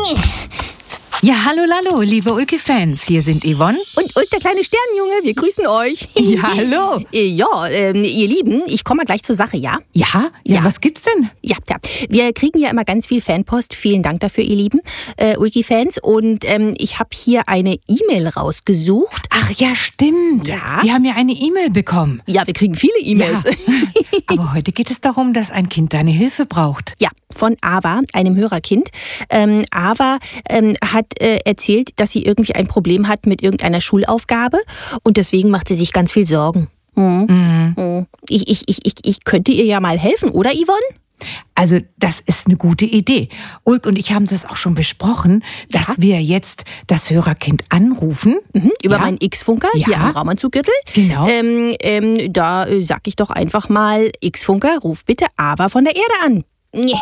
Ja, hallo Lalo, liebe Ulke-Fans, hier sind Yvonne und Ulk, der kleine Sternenjunge, wir grüßen euch. Ja, hallo. Ihr Lieben, ich komme mal gleich zur Sache, ja? Ja, was gibt's denn? Ja, wir kriegen ja immer ganz viel Fanpost, vielen Dank dafür, ihr Lieben Ulki-Fans. Und ich habe hier eine E-Mail rausgesucht. Ach ja, stimmt. Ja. Wir haben ja eine E-Mail bekommen. Ja, wir kriegen viele E-Mails. Ja. Aber heute geht es darum, dass ein Kind deine Hilfe braucht. Ja, von Ava, einem Hörerkind. Ava hat erzählt, dass sie irgendwie ein Problem hat mit irgendeiner Schulaufgabe und deswegen macht sie sich ganz viel Sorgen. Ich könnte ihr ja mal helfen, oder Yvonne? Also das ist eine gute Idee. Ulk und ich haben das auch schon besprochen, dass wir jetzt das Hörerkind anrufen. Über meinen X-Funker hier am Raumanzuggürtel. Genau. Da sag ich doch einfach mal, X-Funker, ruf bitte Ava von der Erde an. Nee.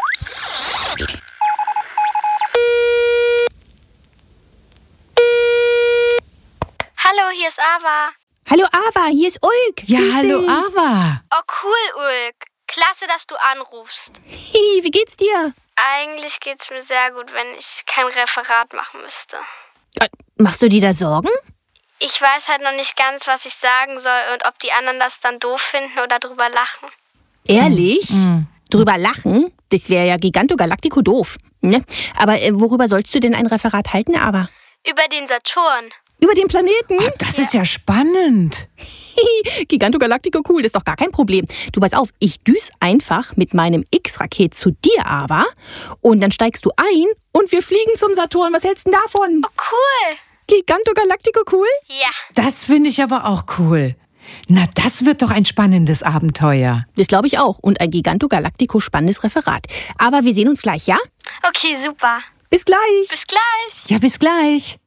Hallo, hier ist Ava. Hallo Ava, hier ist Ulk. Ja, Grüß hallo dich. Ava. Oh, cool, Ulk. Klasse, dass du anrufst. Wie geht's dir? Eigentlich geht's mir sehr gut, wenn ich kein Referat machen müsste. Machst du dir da Sorgen? Ich weiß halt noch nicht ganz, was ich sagen soll und ob die anderen das dann doof finden oder drüber lachen. Ehrlich? Drüber lachen? Das wäre ja Gigantogalactico doof. Ne? Aber worüber sollst du denn ein Referat halten, Ava? Über den Saturn. Über den Planeten? Oh, das ist ja spannend. Gigantogalactico, cool, das ist doch gar kein Problem. Du, pass auf, ich düse einfach mit meinem X-Raket zu dir, Ava, und dann steigst du ein und wir fliegen zum Saturn. Was hältst du denn davon? Oh, cool. Gigantogalactico, cool? Ja. Das finde ich aber auch cool. Na, das wird doch ein spannendes Abenteuer. Das glaube ich auch. Und ein Gigantogalactico spannendes Referat. Aber wir sehen uns gleich, ja? Okay, super. Bis gleich. Bis gleich. Ja, bis gleich.